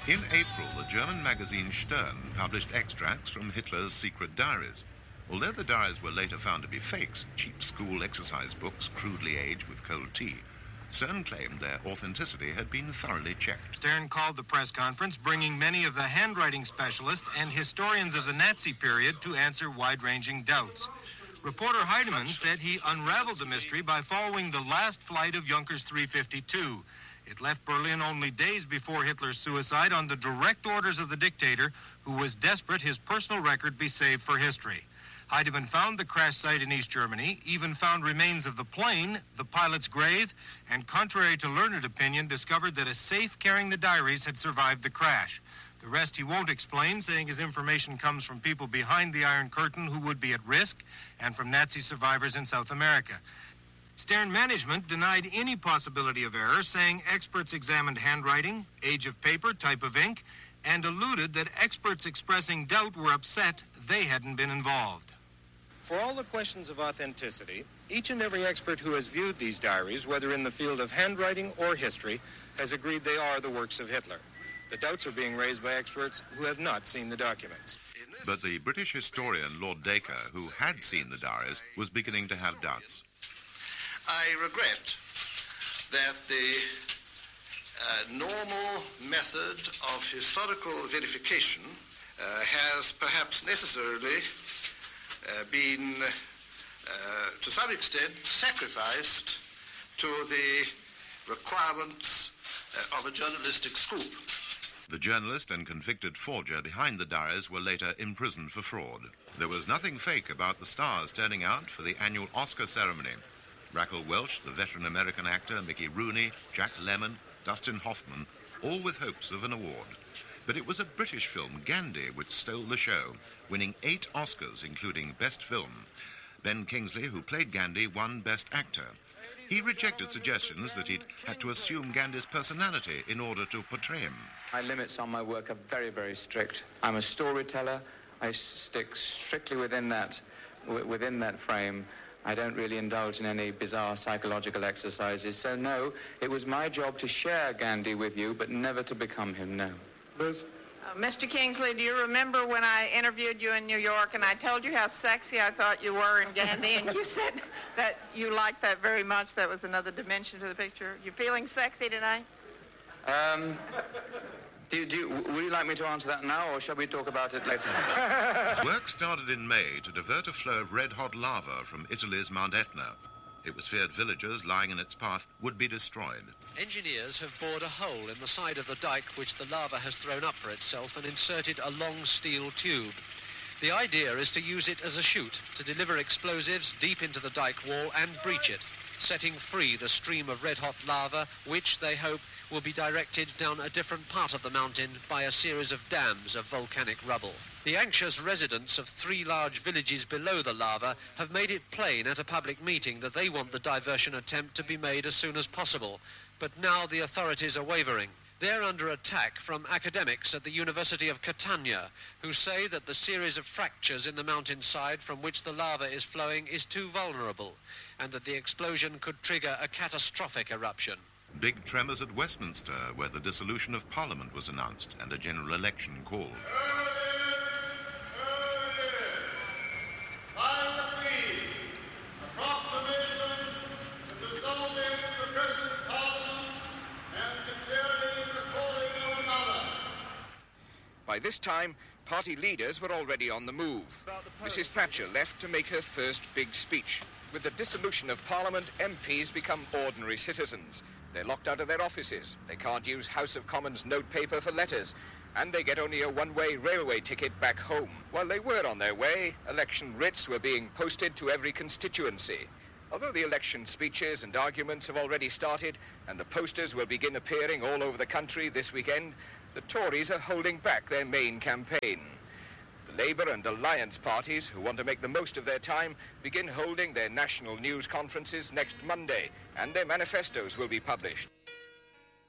In April, the German magazine Stern published extracts from Hitler's secret diaries. Although the diaries were later found to be fakes, cheap school exercise books crudely aged with cold tea, Stern claimed their authenticity had been thoroughly checked. Stern called the press conference, bringing many of the handwriting specialists and historians of the Nazi period to answer wide-ranging doubts. Reporter Heidemann said he unraveled the mystery by following the last flight of Junkers 352. It left Berlin only days before Hitler's suicide on the direct orders of the dictator, who was desperate his personal record be saved for history. Heidemann found the crash site in East Germany, even found remains of the plane, the pilot's grave, and contrary to learned opinion, discovered that a safe carrying the diaries had survived the crash. The rest he won't explain, saying his information comes from people behind the Iron Curtain who would be at risk and from Nazi survivors in South America. Stern management denied any possibility of error, saying experts examined handwriting, age of paper, type of ink, and alluded that experts expressing doubt were upset they hadn't been involved. For all the questions of authenticity, each and every expert who has viewed these diaries, whether in the field of handwriting or history, has agreed they are the works of Hitler. The doubts are being raised by experts who have not seen the documents. But the British historian Lord Dacre, who had seen the diaries, was beginning to have doubts. I regret that the normal method of historical verification has perhaps necessarily been, to some extent, sacrificed to the requirements of a journalistic scoop. The journalist and convicted forger behind the diaries were later imprisoned for fraud. There was nothing fake about the stars turning out for the annual Oscar ceremony. Raquel Welch, the veteran American actor, Mickey Rooney, Jack Lemmon, Dustin Hoffman, all with hopes of an award. But it was a British film, Gandhi, which stole the show, winning 8 Oscars, including Best Film. Ben Kingsley, who played Gandhi, won Best Actor. He rejected suggestions that he'd had to assume Gandhi's personality in order to portray him. My limits on my work are very, very strict. I'm a storyteller. I stick strictly within that frame. I don't really indulge in any bizarre psychological exercises. So, no, it was my job to share Gandhi with you, but never to become him, no. Liz? Mr. Kingsley, do you remember when I interviewed you in New York and I told you how sexy I thought you were in Gandhi, and you said that you liked that very much? That was another dimension to the picture. You feeling sexy tonight? Would you like me to answer that now, or shall we talk about it later? Work started in May to divert a flow of red-hot lava from Italy's Mount Etna. It was feared villagers lying in its path would be destroyed. Engineers have bored a hole in the side of the dike which the lava has thrown up for itself and inserted a long steel tube. The idea is to use it as a chute to deliver explosives deep into the dike wall and breach it, setting free the stream of red-hot lava, which, they hope, will be directed down a different part of the mountain by a series of dams of volcanic rubble. The anxious residents of 3 large villages below the lava have made it plain at a public meeting that they want the diversion attempt to be made as soon as possible. But now the authorities are wavering. They're under attack from academics at the University of Catania, who say that the series of fractures in the mountainside from which the lava is flowing is too vulnerable, and that the explosion could trigger a catastrophic eruption. Big tremors at Westminster, where the dissolution of Parliament was announced and a general election called. By this time, party leaders were already on the move. Mrs. Thatcher left to make her first big speech. With the dissolution of Parliament, MPs become ordinary citizens. They're locked out of their offices. They can't use House of Commons notepaper for letters. And they get only a one-way railway ticket back home. While they were on their way, election writs were being posted to every constituency. Although the election speeches and arguments have already started, and the posters will begin appearing all over the country this weekend, the Tories are holding back their main campaign. The Labour and Alliance parties, who want to make the most of their time, begin holding their national news conferences next Monday, and their manifestos will be published.